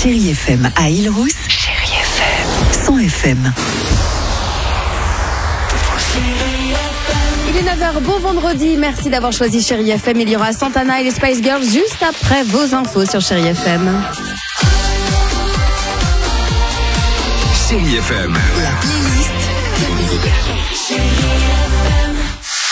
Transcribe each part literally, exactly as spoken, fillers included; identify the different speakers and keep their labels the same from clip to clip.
Speaker 1: Chérie F M à Île-Rousse. Chérie F M. cent F M.
Speaker 2: Il est neuf heures, beau vendredi, merci d'avoir choisi Chérie F M. Il y aura Santana et les Spice Girls juste après vos infos sur Chérie F M.
Speaker 3: Chérie F M.
Speaker 1: La playlist de Chérie F M.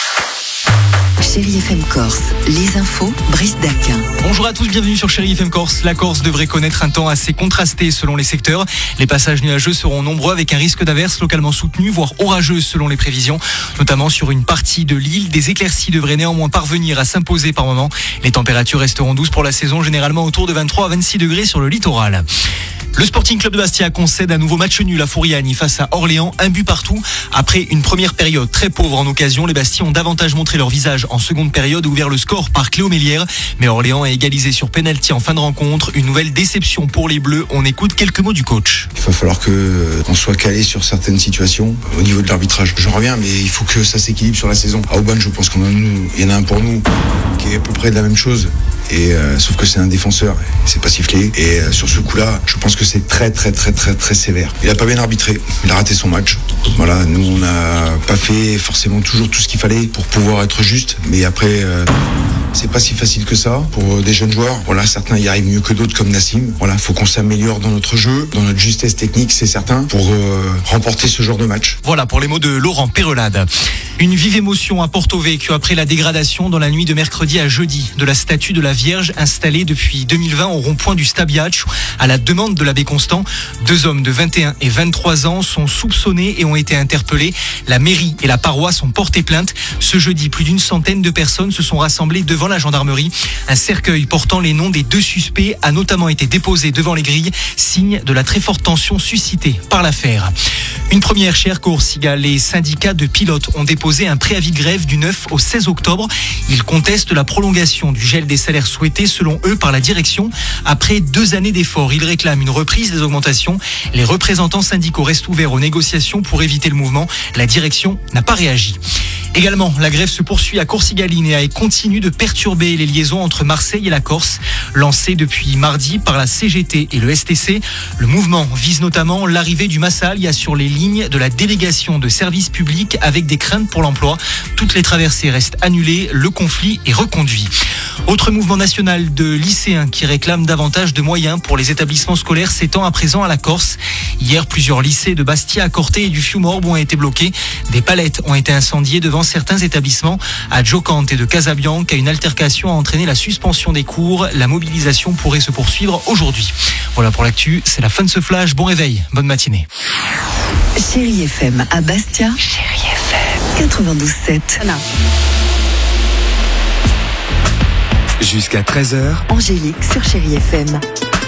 Speaker 1: Chérie F M Corse, les infos, Brice Daquin.
Speaker 4: Bonjour à tous, bienvenue sur Chérie F M Corse. La Corse devrait connaître un temps assez contrasté selon les secteurs. Les passages nuageux seront nombreux avec un risque d'averse localement soutenu, voire orageux selon les prévisions. Notamment sur une partie de l'île, des éclaircies devraient néanmoins parvenir à s'imposer par moment. Les températures resteront douces pour la saison, généralement autour de vingt-trois à vingt-six degrés sur le littoral. Le Sporting Club de Bastia concède un nouveau match nul à Fouriani face à Orléans, un but partout. Après une première période très pauvre en occasion, les Bastiens ont davantage montré leur visage en seconde période et ouvert le score par Cléo Mélière. Mais Orléans a égalisé sur pénalty en fin de rencontre. Une nouvelle déception pour les Bleus. On écoute quelques mots du coach.
Speaker 5: Il va falloir qu'on soit calé sur certaines situations au niveau de l'arbitrage. J'en reviens, mais il faut que ça s'équilibre sur la saison. À Aubagne, je pense qu'on en a, il y en a un pour nous qui est à peu près de la même chose. Et euh, sauf que c'est un défenseur, c'est pas sifflé. Et euh, sur ce coup-là, je pense que c'est très très très très très sévère. Il a pas bien arbitré, il a raté son match. Voilà, nous on n'a pas fait forcément toujours tout ce qu'il fallait pour pouvoir être juste. Mais après, euh, c'est pas si facile que ça pour des jeunes joueurs. Voilà, certains y arrivent mieux que d'autres comme Nassim. Voilà, faut qu'on s'améliore dans notre jeu, dans notre justesse technique, c'est certain, pour euh, remporter ce genre de match.
Speaker 4: Voilà pour les mots de Laurent Perrelade. Une vive émotion à Porto Vecchio après la dégradation dans la nuit de mercredi à jeudi de la statue de la Vierge installée depuis deux mille vingt au rond-point du Stabiac à la demande de l'abbé Constant. Deux hommes de vingt et un et vingt-trois ans sont soupçonnés et ont été interpellés. La mairie et la paroisse ont porté plainte. Ce jeudi, plus d'une centaine de personnes se sont rassemblées devant la gendarmerie. Un cercueil portant les noms des deux suspects a notamment été déposé devant les grilles, signe de la très forte tension suscitée par l'affaire. Une première chez Air Corsica, les syndicats de pilotes ont déposé un préavis de grève du neuf au seize octobre. Ils contestent la prolongation du gel des salaires souhaité selon eux par la direction. Après deux années d'efforts, ils réclament une reprise des augmentations. Les représentants syndicaux restent ouverts aux négociations pour éviter le mouvement. La direction n'a pas réagi. Également, la grève se poursuit à Corsica-Linea et continue de perturber les liaisons entre Marseille et la Corse. Lancée depuis mardi par la C G T et le S T C, le mouvement vise notamment l'arrivée du Massalia sur les lignes de la délégation de services publics avec des craintes pour l'emploi. Toutes les traversées restent annulées, le conflit est reconduit. Autre mouvement national de lycéens qui réclament davantage de moyens pour les établissements scolaires s'étend à présent à la Corse. Hier, plusieurs lycées de Bastia, Corté et du Fiumorbe ont été bloqués. Des palettes ont été incendiées devant certains établissements. À Giocante et de Casabianca, une altercation a entraîné la suspension des cours. La mobilisation pourrait se poursuivre aujourd'hui. Voilà pour l'actu, c'est la fin de ce flash. Bon réveil, bonne matinée.
Speaker 1: Chérie F M à Bastia. Chérie F M quatre-vingt-douze sept.
Speaker 2: Voilà.
Speaker 3: Jusqu'à treize heures.
Speaker 1: Angélique sur Chérie F M.